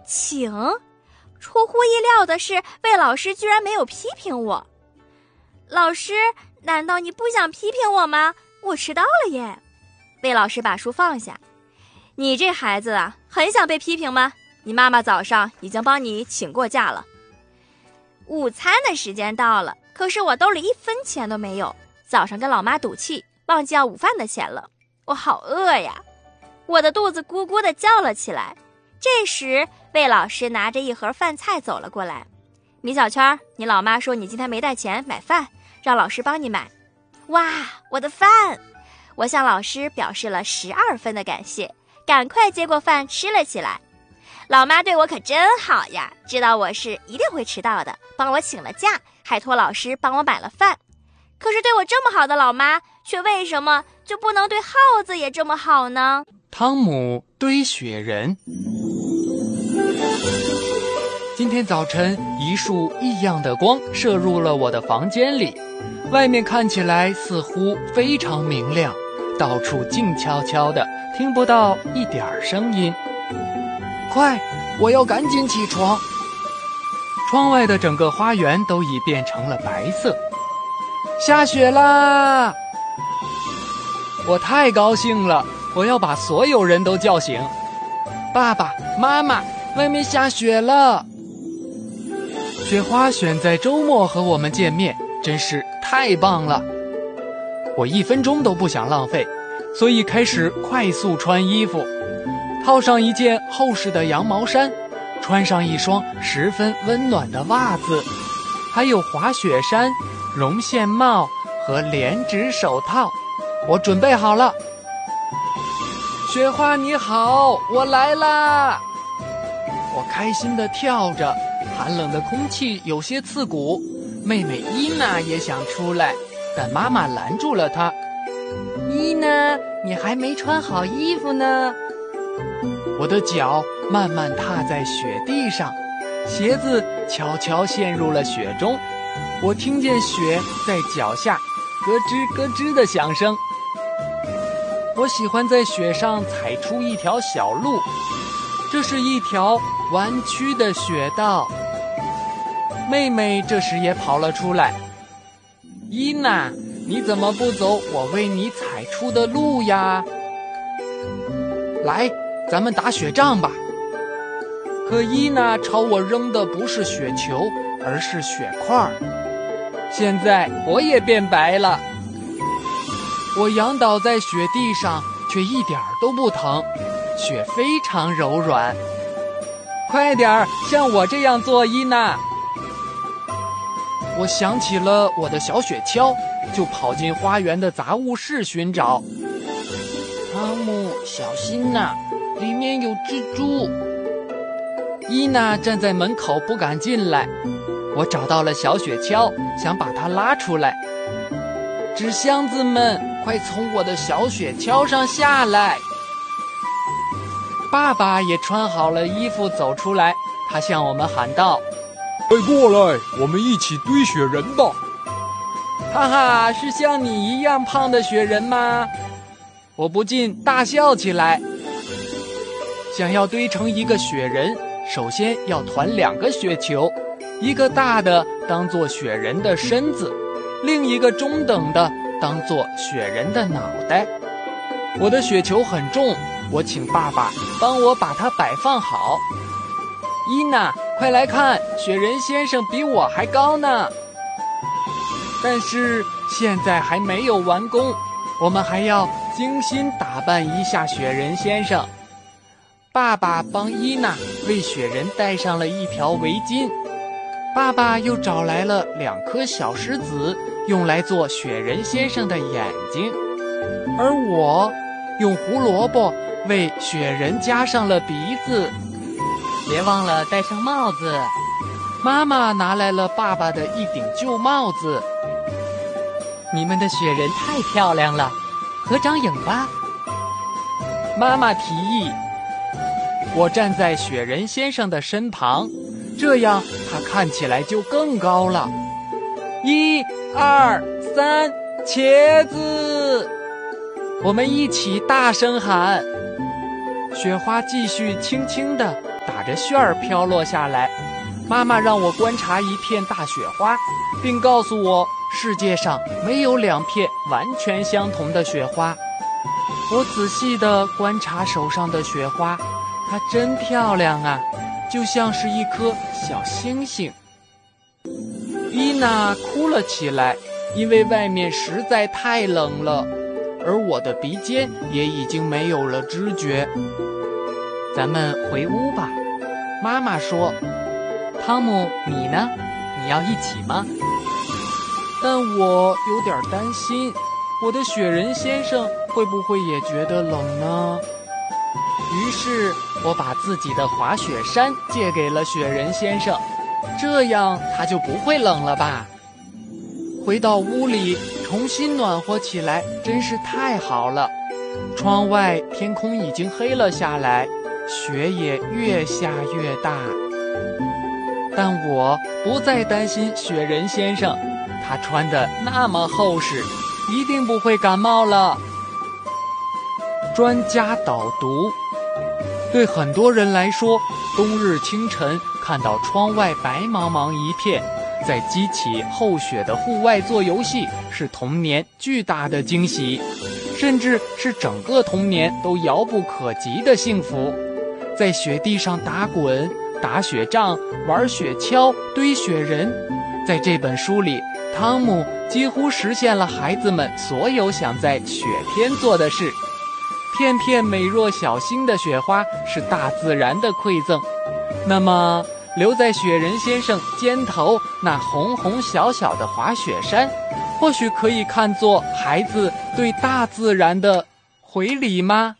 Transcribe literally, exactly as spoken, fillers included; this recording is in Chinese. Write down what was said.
请。出乎意料的是，魏老师居然没有批评我。老师，难道你不想批评我吗？我迟到了耶。魏老师把书放下。你这孩子啊，很想被批评吗？你妈妈早上已经帮你请过假了。午餐的时间到了，可是我兜里一分钱都没有。早上跟老妈赌气，忘记要午饭的钱了。我好饿呀，我的肚子咕咕地叫了起来。这时魏老师拿着一盒饭菜走了过来。米小圈，你老妈说你今天没带钱买饭，让老师帮你买。哇，我的饭！我向老师表示了十二分的感谢，赶快接过饭吃了起来。老妈对我可真好呀，知道我是一定会迟到的，帮我请了假，还托老师帮我买了饭。可是对我这么好的老妈，却为什么就不能对耗子也这么好呢？ 汤姆堆雪人。今天早晨，一束异样的光射入了我的房间里，外面看起来似乎非常明亮，到处静悄悄的，听不到一点声音。快，我要赶紧起床！窗外的整个花园都已变成了白色。下雪啦！我太高兴了，我要把所有人都叫醒。爸爸妈妈，外面下雪了。雪花选在周末和我们见面，真是太棒了。我一分钟都不想浪费，所以开始快速穿衣服，套上一件厚实的羊毛衫，穿上一双十分温暖的袜子，还有滑雪衫、绒线帽和连指手套。我准备好了。雪花你好，我来啦！我开心地跳着，寒冷的空气有些刺骨。妹妹伊娜也想出来，但妈妈拦住了她。伊娜，你还没穿好衣服呢。我的脚慢慢踏在雪地上，鞋子悄悄陷入了雪中。我听见雪在脚下咯吱咯吱的响声。我喜欢在雪上踩出一条小路，这是一条弯曲的雪道。妹妹这时也跑了出来。伊娜，你怎么不走我为你踩出的路呀？来，咱们打雪仗吧。可伊娜朝我扔的不是雪球，而是雪块。现在我也变白了。我仰倒在雪地上，却一点都不疼，雪非常柔软。快点儿，像我这样做，伊娜。我想起了我的小雪橇，就跑进花园的杂物室寻找。汤姆，小心呐，里面有蜘蛛。伊娜站在门口不敢进来。我找到了小雪橇，想把它拉出来。纸箱子们，快从我的小雪橇上下来！爸爸也穿好了衣服走出来，他向我们喊道：快过来，我们一起堆雪人吧！哈哈，是像你一样胖的雪人吗？我不禁大笑起来。想要堆成一个雪人，首先要团两个雪球，一个大的当作雪人的身子，另一个中等的当作雪人的脑袋。我的雪球很重，我请爸爸帮我把它摆放好。伊娜，快来看，雪人先生比我还高呢。但是现在还没有完工，我们还要精心打扮一下雪人先生。爸爸帮伊娜为雪人戴上了一条围巾，爸爸又找来了两颗小石子，用来做雪人先生的眼睛，而我用胡萝卜为雪人加上了鼻子。别忘了戴上帽子。妈妈拿来了爸爸的一顶旧帽子。你们的雪人太漂亮了，合张影吧。妈妈提议。我站在雪人先生的身旁，这样他看起来就更高了。一、二、三，茄子！我们一起大声喊。雪花继续轻轻地打着旋儿飘落下来。妈妈让我观察一片大雪花，并告诉我世界上没有两片完全相同的雪花。我仔细地观察手上的雪花，它真漂亮啊，就像是一颗小星星。伊娜哭了起来，因为外面实在太冷了，而我的鼻尖也已经没有了知觉。咱们回屋吧，妈妈说。汤姆，你呢？你要一起吗？但我有点担心，我的雪人先生会不会也觉得冷呢？于是我把自己的滑雪衫借给了雪人先生，这样他就不会冷了吧？回到屋里重新暖和起来，真是太好了。窗外天空已经黑了下来，雪也越下越大。但我不再担心雪人先生，他穿得那么厚实，一定不会感冒了。专家导读：对很多人来说，冬日清晨看到窗外白茫茫一片，在激起厚雪的户外做游戏，是童年巨大的惊喜，甚至是整个童年都遥不可及的幸福。在雪地上打滚、打雪仗、玩雪橇、堆雪人，在这本书里，汤姆几乎实现了孩子们所有想在雪天做的事。片片美若小星的雪花是大自然的馈赠，那么留在雪人先生肩头那红红小小的滑雪衫，或许可以看作孩子对大自然的回礼吗？